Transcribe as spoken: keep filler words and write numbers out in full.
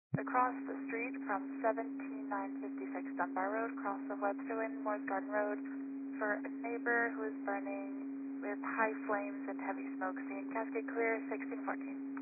across the street from seventeen nine fifty-six Dunbar Road, across of Webster Lane, Moore's Garden Road, for a neighbor who is burning with high flames and heavy smoke. Scene Cascade Clear, sixteen fourteen.